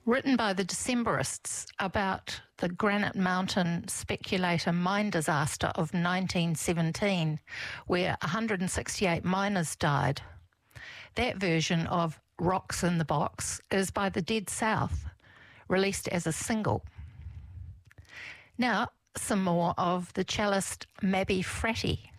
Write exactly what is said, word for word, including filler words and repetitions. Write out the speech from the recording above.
written by the Decemberists about the Granite Mountain speculator mine disaster of nineteen seventeen, where one hundred sixty-eight miners died. That version of Rocks in the Box is by the Dead South, released as a single. Now, some more of the cellist Mabby Fratty.